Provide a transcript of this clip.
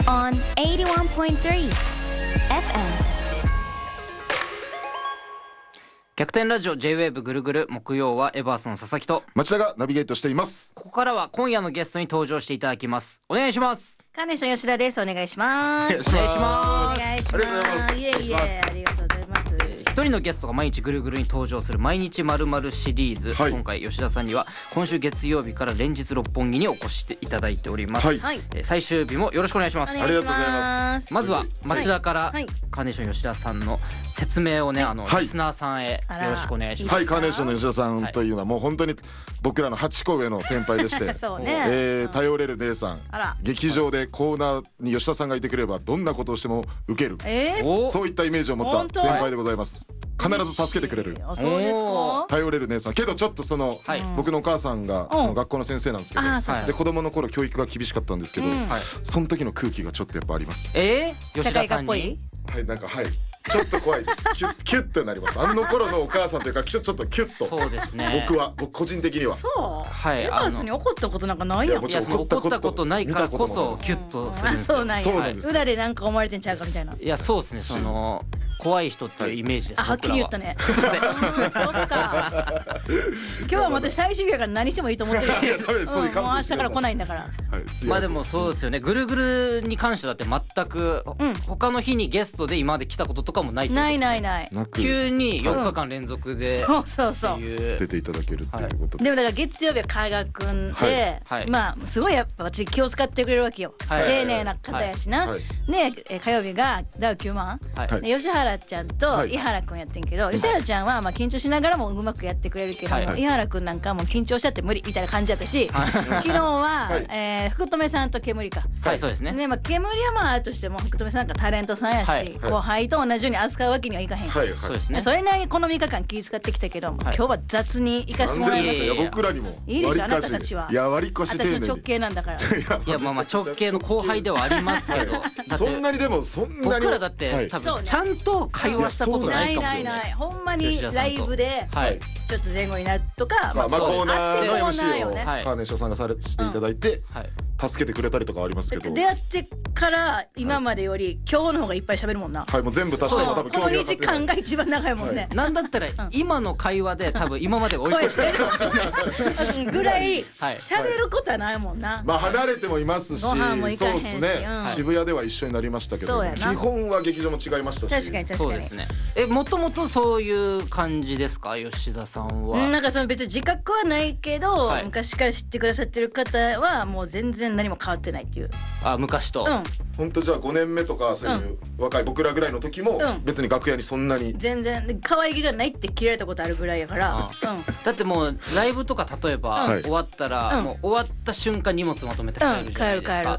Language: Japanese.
on 81.3 FM。 逆転ラジオ J-WAVE ぐるぐる、木曜はエバースの佐々木と町田がナビゲートしています。 ここからは今夜のゲストに登場していただきます。お願いします。 カーネーション吉田です。お願いします。 お願いします。 お願いします。 ありがとうございます。 いえいえ、ありがとうございます。 一人のゲストが毎日ぐるぐるに登場する毎日まるまるシリーズ、 はい、 今回吉田さんには今週月曜日から連日六本木にお越しいただいております、 はい、 最終日もよろしくお願いします。 ありがとうございます。 まずは町田から、 はい、 カーネーション吉田さんの説明をね、リスナーさんへよろしくお願いします。 はい、カーネーションの吉田さんというのはもう本当に僕らの8個上の先輩でしてそうね、 頼れる姉さん、劇場でコーナーに吉田さんがいてくればどんなことをしても受ける、そういったイメージを持った先輩でございます。必ず助けてくれる。 そうですか。 頼れる姉さんけどちょっとその、僕のお母さんがその学校の先生なんですけど、で子供の頃教育が厳しかったんですけど、その時の空気がちょっとやっぱあります。 吉田さんになんかちょっと怖いです。キュッとなります。あの頃のお母さんというかちょっとキュッと。 そうですね。 僕個人的には。 そう。 はい。 エバースに怒ったことなんかないやん。 いや、怒ったことないからこそキュッとするんですよ。 そうなんや。裏でなんか思われてんちゃうかみたいな。 いや、そうですね。その怖い人っていうイメージです。 はっきり言ったね。すいません。そっか。今日は私最終日やから何してもいいと思ってる。もう明日から来ないんだから。 まあでもそうですよね。ぐるぐるに関してだって全く他の日にゲストで今まで来たこととかもない。 ない。 急に4日間連続でそう出ていただけるっていうことで。でもだから月曜日は海賀くんで、まあすごいやっぱ私気を使ってくれるわけよ。丁寧な方やしな。ね、火曜日がダウ9万。吉原ちゃんと井原くんやってんけど、吉原ちゃんはまあ緊張しながらもうまくやってくれるけど、井原くんなんかもう緊張しちゃって無理みたいな感じだったし、昨日は福留さんと煙か。 はいそうですね。 ね、まあ煙はまああるとしても福留さんなんかタレントさんやし、後輩と同じように扱うわけにはいかへん。 そうですね。 それなりにこの3日間気遣ってきたけど、今日は雑に行かしてもらいます。 いや僕らにもいいでしょ、あなたたちは。 いや割り越し丁寧に。 私の直系なんだから。 いやまあ直系の後輩ではありますけど、 そんなに僕らだって多分ちゃんと会話したことないかもしれない。 ほんまにライブでちょっと前後になるとか、 まあコーナーの MC をね、 カーネーションさんがしていただいて助けてくれたりとかありますけど、 出会ってから今までより今日の方がいっぱい喋るもんな。 はい、もう全部足しても多分この2時間が一番長いもんね。 なんだったら今の会話で多分今まで追い越してるかもしれないですぐらい喋ることはないもんな。 まあ離れてもいますし、そうですね。渋谷では一緒になりましたけど、基本は劇場も違いましたし。 確かに。 そうですね。もともとそういう感じですか、吉田さんは。 なんかその別に自覚はないけど、昔から知ってくださってる方はもう全然何も変わってないっていう。 昔と。 本当じゃあ5年目とかそういう若い僕らぐらいの時も別に楽屋にそんなに全然可愛げがないって切られたことあるぐらいやから。 だってもうライブとか例えば終わったらもう終わった瞬間荷物まとめて帰るじゃないですか。